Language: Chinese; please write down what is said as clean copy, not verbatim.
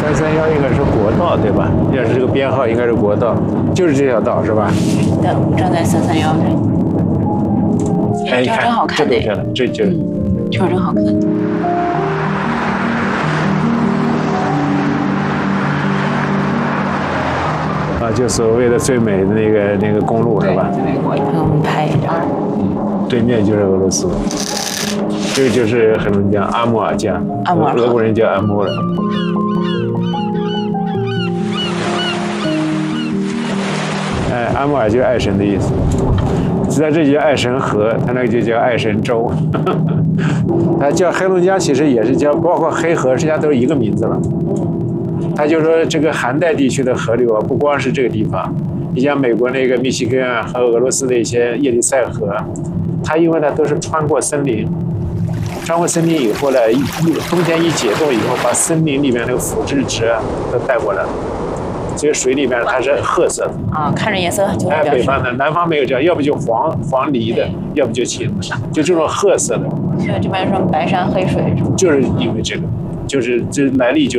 331应该是国道对吧？要是这个编号应该是国道，就是这条道是吧？ 对，我们站在331这里。 哎，你看， 真好看的， 这就， 这真好看。 啊，就所谓的最美的那个公路是吧？ 让我们拍一张。 对面就是俄罗斯，这个就是黑龙江阿穆尔江，俄国人叫阿穆尔。哎，阿穆尔就是爱神的意思，在这就叫爱神河，它那个就叫爱神州。它叫黑龙江，其实也是叫，包括黑河，实际上都是一个名字了。他就说这个寒带地区的河流啊，不光是这个地方，你像美国那个密西根啊，和俄罗斯的一些叶利塞河，它因为呢都是穿过森林，穿过森林以后呢，冬天一解冻以后，把森林里面那个腐殖质都带过来了，所以水里面它是褐色的啊，看着颜色就哎，北方的，南方没有这样，要不就黄泥的，要不就青，就这种褐色的。 所以这边说白山黑水， 就是因为这个，就是这来历就。